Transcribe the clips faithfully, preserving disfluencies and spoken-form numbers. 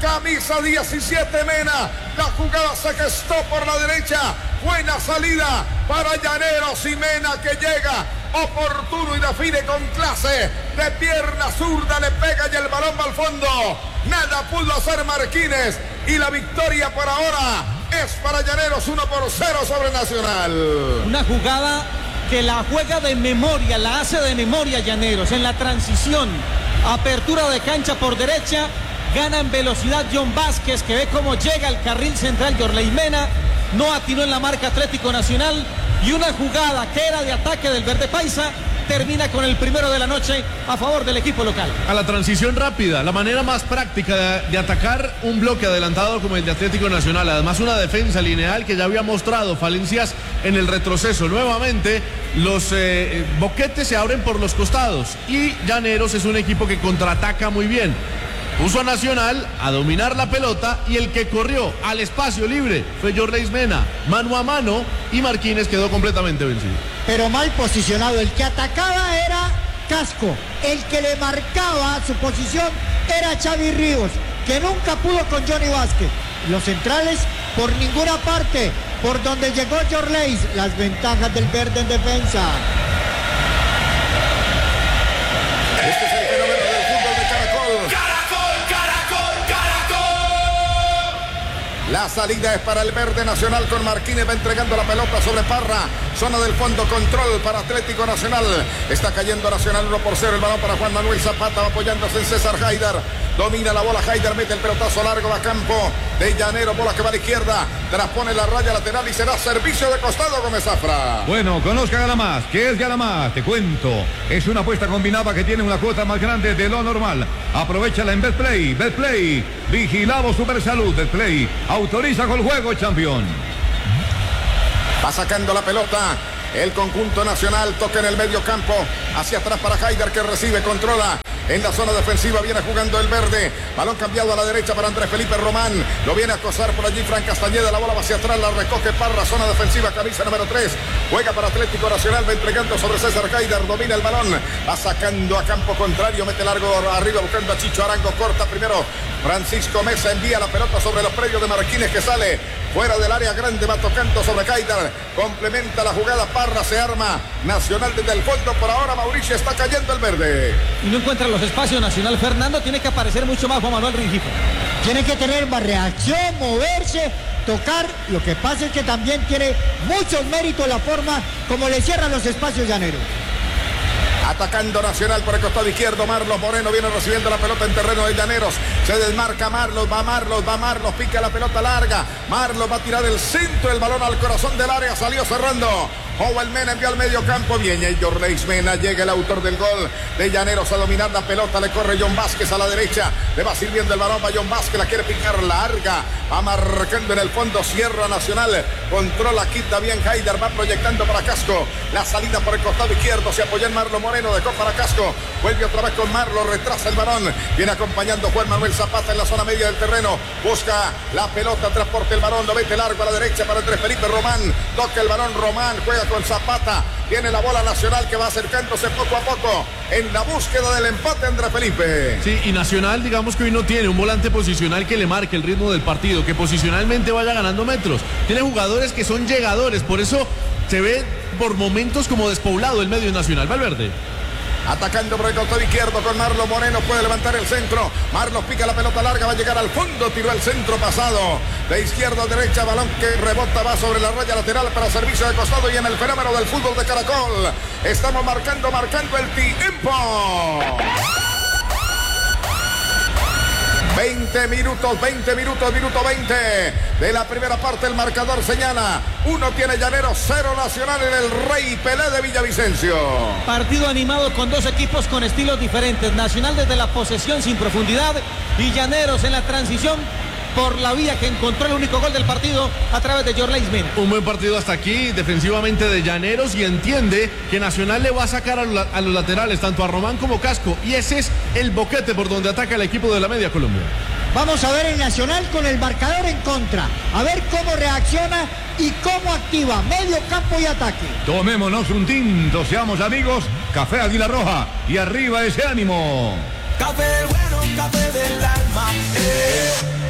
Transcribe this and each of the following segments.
camisa diecisiete Mena. La jugada se gestó por la derecha. Buena salida para Llaneros y Mena que llega oportuno y define con clase. De pierna zurda le pega y el balón va al fondo. Nada pudo hacer Marquines. Y la victoria por ahora es para Llaneros, uno por cero sobre Nacional. Una jugada que la juega de memoria, la hace de memoria Llaneros. En la transición, apertura de cancha por derecha, gana en velocidad John Vázquez, que ve cómo llega al carril central Yorley Mena. No atinó en la marca Atlético Nacional. Y una jugada que era de ataque del Verde Paisa termina con el primero de la noche a favor del equipo local. A la transición rápida, la manera más práctica de, de atacar un bloque adelantado como el de Atlético Nacional. Además, una defensa lineal que ya había mostrado falencias en el retroceso. Nuevamente, los eh, boquetes se abren por los costados y Llaneros es un equipo que contraataca muy bien. Puso a Nacional a dominar la pelota y el que corrió al espacio libre fue Yorley Mena, mano a mano, y Marquines quedó completamente vencido. Pero mal posicionado, el que atacaba era Casco, el que le marcaba su posición era Xavi Ríos, que nunca pudo con Johnny Vázquez. Los centrales por ninguna parte, por donde llegó Yorley, las ventajas del verde en defensa. Este es el fenómeno del fútbol de Caracol. La salida es para el Verde Nacional con Marquines, va entregando la pelota sobre Parra. Zona del fondo, control para Atlético Nacional. Está cayendo Nacional uno por cero. El balón para Juan Manuel Zapata, apoyándose en César Haidar. Domina la bola Haidar, mete el pelotazo largo a campo de Llaneros. Bola que va a la izquierda, transpone la raya lateral y será servicio de costado Gómez Zafra. Bueno, conozca Gana Más. ¿Qué es Gana Más? Te cuento. Es una apuesta combinada que tiene una cuota más grande de lo normal. Aprovechala en Betplay. Betplay. Vigilado Supersalud. Betplay. Autoriza con el juego, campeón. Va sacando la pelota el conjunto nacional, toca en el medio campo, hacia atrás para Haidar que recibe, controla en la zona defensiva, viene jugando el verde, balón cambiado a la derecha para Andrés Felipe Román, lo viene a acosar por allí Fran Castañeda, la bola va hacia atrás, la recoge Parra, zona defensiva, camisa número tres, juega para Atlético Nacional, va entregando sobre César Haidar, domina el balón, va sacando a campo contrario, mete largo arriba buscando a Chicho Arango, corta primero Francisco Mesa, envía la pelota sobre los predios de Marquines que sale fuera del área grande, va tocando sobre Haidar, complementa la jugada Parra, se arma Nacional desde el fondo, por ahora Mauricio está cayendo el verde. Y no encuentra los espacios Nacional. Fernando, tiene que aparecer mucho más Juan Manuel Rengifo. Tiene que tener más reacción, moverse, tocar. Lo que pasa es que también tiene muchos méritos la forma como le cierran los espacios Llaneros. Atacando Nacional por el costado izquierdo, Marlos Moreno viene recibiendo la pelota en terreno de Llaneros, se desmarca Marlos, va Marlos, va Marlos, pica la pelota larga, Marlos va a tirar el centro, el balón al corazón del área, salió cerrando, Howell Mena envió al medio campo, bien, y Yorley Mena, llega el autor del gol de Llaneros a dominar la pelota, le corre John Vázquez a la derecha, le va sirviendo el balón, va John Vázquez, la quiere picar larga, va marcando en el fondo, cierra Nacional, controla, quita bien Haidar, va proyectando para Casco, la salida por el costado izquierdo, se apoya en Marlos Moreno, dejó para Casco, vuelve otra vez con Marlos, retrasa el balón, viene acompañando Juan Manuel Zapata en la zona media del terreno, busca la pelota, transporta el balón, lo mete largo a la derecha para Andrés Felipe Román, toca el balón Román, juega con Zapata, tiene la bola Nacional que va acercándose poco a poco en la búsqueda del empate Andrés Felipe. Sí, y Nacional digamos que hoy no tiene un volante posicional que le marque el ritmo del partido, que posicionalmente vaya ganando metros, tiene jugadores que son llegadores, por eso se ve por momentos como despoblado el medio Nacional. Valverde atacando por el costado izquierdo con Marlos Moreno, puede levantar el centro, Marlos pica la pelota larga, va a llegar al fondo, tiró el centro pasado, de izquierda a derecha, balón que rebota, va sobre la raya lateral para servicio de costado y en el fenómeno del fútbol de Caracol, estamos marcando, marcando el tiempo. veinte minutos, veinte minutos, minuto veinte de la primera parte, el marcador señala, uno tiene Llaneros, cero Nacional en el Rey Pelé de Villavicencio. Partido animado con dos equipos con estilos diferentes, Nacional desde la posesión sin profundidad y Llaneros en la transición por la vía que encontró el único gol del partido a través de Yorley Mena. Un buen partido hasta aquí, defensivamente de Llaneros, y entiende que Nacional le va a sacar a los, a los laterales, tanto a Román como Casco, y ese es el boquete por donde ataca el equipo de la Media Colombia. Vamos a ver el Nacional con el marcador en contra, a ver cómo reacciona y cómo activa medio campo y ataque. Tomémonos un tinto, seamos amigos, Café Águila Roja, y arriba ese ánimo. Café bueno, café del alma, eh.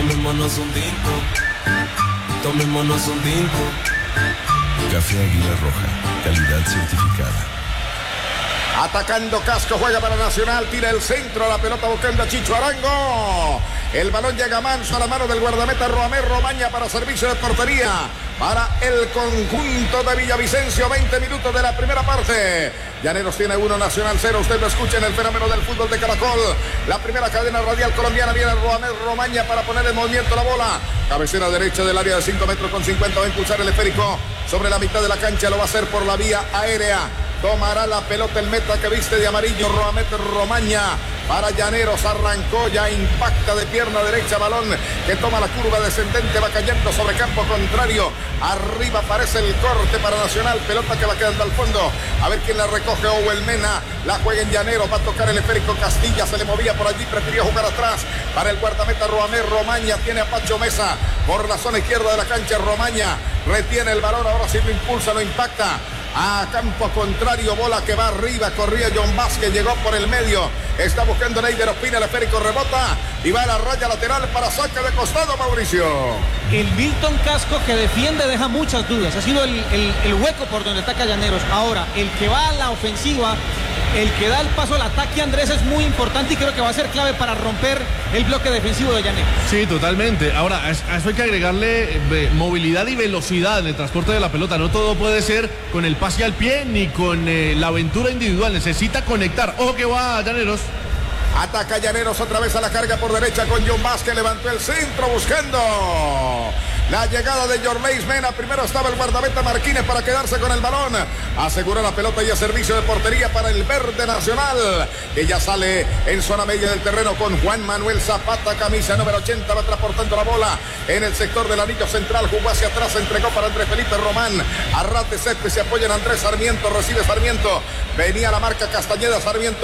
Tomémonos un tinto, tomémonos un tinto. Café Águila Roja, calidad certificada. Atacando Casco, juega para Nacional, tira el centro, la pelota buscando a Chicho Arango. El balón llega manso a la mano del guardameta Roamer Romaña para servicio de portería para el conjunto de Villavicencio. veinte minutos de la primera parte. Llaneros tiene uno, Nacional cero. Usted lo escucha en el fenómeno del fútbol de Caracol. La primera cadena radial colombiana. Viene Roamer Romaña para poner en movimiento la bola. Cabecera derecha del área de cinco metros con cincuenta. Va a impulsar el esférico sobre la mitad de la cancha. Lo va a hacer por la vía aérea. Tomará la pelota el meta que viste de amarillo, Roamer Romaña. Para Llaneros, arrancó, ya impacta de pierna derecha, balón que toma la curva descendente, va cayendo sobre campo contrario. Arriba aparece el corte para Nacional, pelota que va quedando al fondo. A ver quién la recoge, Owel Mena. La juega en Llaneros, va a tocar el esférico Castilla, se le movía por allí, prefirió jugar atrás. Para el guardameta Roamer Romaña, tiene a Pacho Mesa por la zona izquierda de la cancha. Romaña retiene el balón, ahora sí lo impulsa, lo impacta. A campo contrario, bola que va arriba, corría John Vázquez, llegó por el medio, está buscando Neider Ospina, el esférico rebota y va a la raya lateral para saque de costado, Mauricio. El Milton Casco que defiende deja muchas dudas, ha sido el, el, el hueco por donde ataca Llaneros. Ahora, el que va a la ofensiva, el que da el paso al ataque, Andrés, es muy importante y creo que va a ser clave para romper el bloque defensivo de Llaneros. Sí, totalmente. Ahora, a eso hay que agregarle eh, movilidad y velocidad en el transporte de la pelota. No todo puede ser con el pase al pie ni con eh, la aventura individual. Necesita conectar. Ojo que va Llaneros. Ataca Llaneros otra vez a la carga por derecha con John Vázquez, levantó el centro buscando la llegada de Yorleis Mena. Primero estaba el guardameta Marquínez para quedarse con el balón. Asegura la pelota y a servicio de portería para el verde Nacional, que ya sale en zona media del terreno con Juan Manuel Zapata, camisa número ochenta, va transportando la bola en el sector del anillo central, jugó hacia atrás, entregó para Andrés Felipe Román. Arrate Césped, se apoya en Andrés Sarmiento, recibe Sarmiento. Venía la marca Castañeda, Sarmiento